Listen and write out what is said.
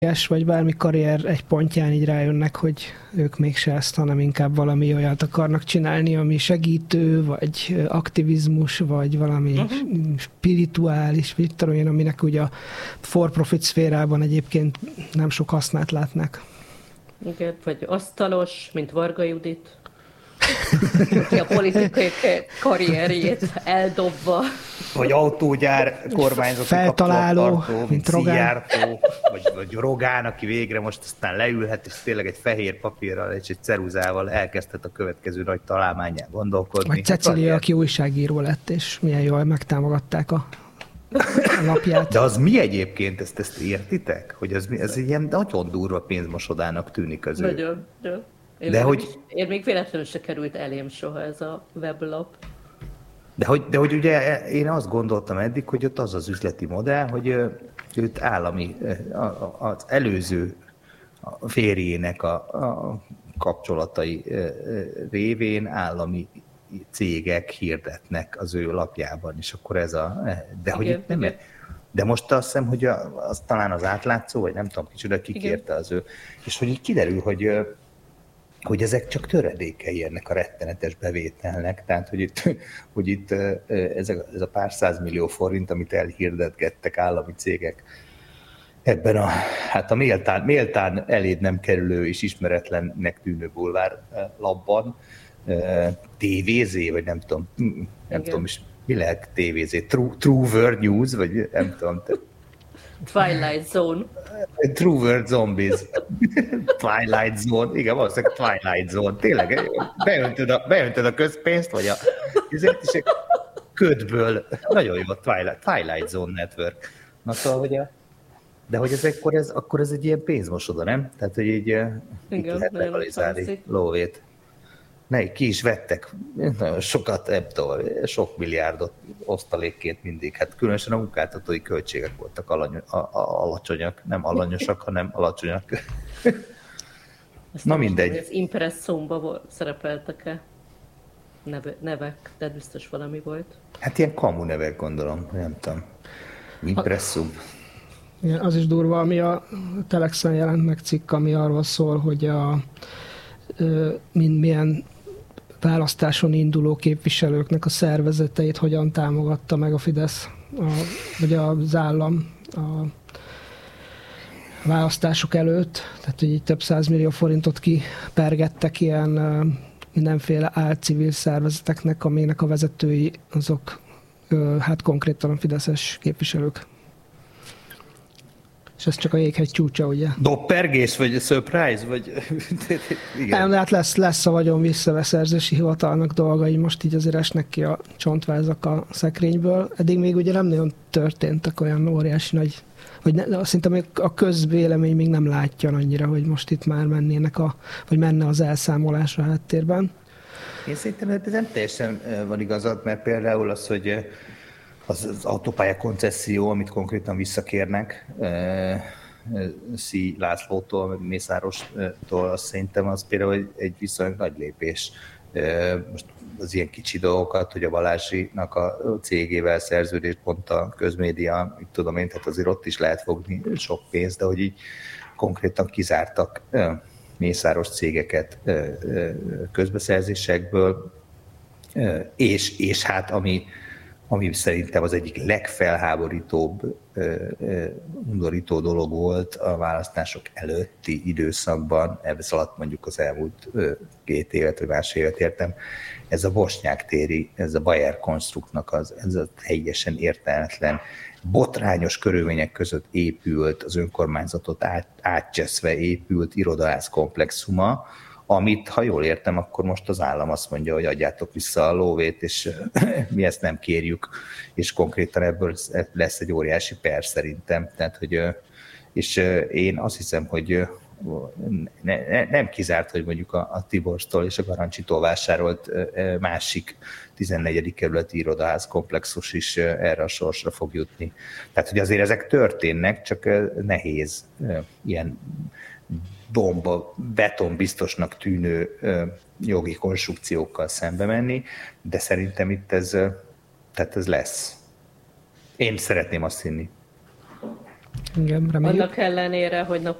vagy bármi karrier egy pontján így rájönnek, hogy ők mégse ezt, hanem inkább valami olyat akarnak csinálni, ami segítő, vagy aktivizmus, vagy valami spirituális, mit tudom én, aminek ugye a for-profit szférában egyébként nem sok hasznát látnak. Igen, vagy asztalos, mint Varga Judit, aki a politikai karrierjét eldobva. Vagy autógyár kormányzati feltaláló, mint Szijjártó, vagy Rogán, aki végre most aztán leülhet, és tényleg egy fehér papírral és egy ceruzával elkezdhet a következő nagy találmányán gondolkodni. Vagy Cecilia, aki újságíró lett, és milyen jól megtámogatták a lapját. De az mi egyébként, ezt értitek? Hogy ez ilyen nagyon durva pénzmosodának tűnik az ő. Nagyon. Én még véletlenül se került elém soha ez a weblap. De hogy ugye én azt gondoltam eddig, hogy ott az az üzleti modell, hogy őt állami, az előző férjének a kapcsolatai révén állami cégek hirdetnek az ő lapjában, és akkor ez a... De hogy itt nem... De most azt hiszem, hogy az talán az átlátszó, vagy nem tudom kicsoda, kikérte az ő, és hogy így kiderül, hogy ezek csak töredékei ennek a rettenetes bevételnek, tehát hogy itt ez a pár százmillió forint, amit elhirdetgettek állami cégek ebben a méltán eléd nem kerülő és ismeretlennek tűnő bulvár labban, TVZ, vagy nem tudom is, mi lehet TVZ? True World News, vagy nem tudom. Twilight Zone. True World Zombies. Twilight Zone. Igen, valószínűleg Twilight Zone. Tényleg, beöntöd a közpénzt, vagy ezért is egy ködből. Nagyon jó a Twilight Zone Network. Na szóval, hogy de hogy akkor ez egy ilyen pénzmosoda, nem? Tehát, hogy így itt lehet legalizálni lóvét. Ki is vettek nagyon sokat, sok milliárdot osztalékként mindig. Hát különösen a munkáltatói költségek voltak alacsonyak, nem alanyosak, hanem alacsonyak. Na mindegy. Az Impresszumban szerepeltek-e nevek, de biztos valami volt. Hát ilyen kamu nevek, gondolom, nem tudom. Impresszum. Igen, az is durva, ami a Telexen jelent meg cikk, ami arról szól, hogy milyen választáson induló képviselőknek a szervezeteit hogyan támogatta meg a Fidesz, vagy az állam a választások előtt. Tehát, hogy így több 100 millió forintot kipergettek ilyen mindenféle álcivil szervezeteknek, aminek a vezetői azok hát konkrétan a fideszes képviselők. És ez csak a jéghegy csúcsa, ugye? Doppergés, vagy surprise, vagy... Igen. Nem, de hát lesz a vagyon visszabeszerzési hivatalnak dolgai, most így azért esnek ki a csontvázak a szekrényből. Eddig még ugye nem nagyon történtek olyan óriási nagy, vagy szinte még a közvélemény még nem látja annyira, hogy most itt már vagy menne az elszámolás a háttérben. Én szerintem ez nem teljesen van igazad, mert például az, hogy az autópálya koncesszió, amit konkrétan visszakérnek Szí Lászlótól, meg Mészárostól, azt szerintem az például egy viszonylag nagy lépés. Most az ilyen kicsi dolgokat, hogy a Balázsinak a cégével szerződést pont a közmédia, mit tudom én, tehát azért ott is lehet fogni sok pénzt, de hogy így konkrétan kizártak mészáros cégeket közbeszerzésekből, és hát ami szerintem az egyik legfelháborítóbb, undorító dolog volt a választások előtti időszakban, ebben alatt mondjuk az elmúlt 2 évet, vagy másfél évet értem, ez a Bosnyák téri, ez a Bayer Konstruktnak ez a teljesen értelmetlen, botrányos körülmények között épült, az önkormányzatot átcseszve épült irodaház komplexuma, amit, ha jól értem, akkor most az állam azt mondja, hogy adjátok vissza a lóvét, és mi ezt nem kérjük, és konkrétan ebből lesz egy óriási per szerintem. Tehát, hogy, és én azt hiszem, hogy nem kizárt, hogy mondjuk a Tiborstól és a Garancsitól vásárolt másik 14. kerületi irodaház komplexus is erre a sorsra fog jutni. Tehát, hogy azért ezek történnek, csak nehéz ilyen beton biztosnak tűnő jogi konstrukciókkal szembe menni, de szerintem itt ez lesz. Én szeretném azt hinni. Igen, reméljük. Annak ellenére, hogy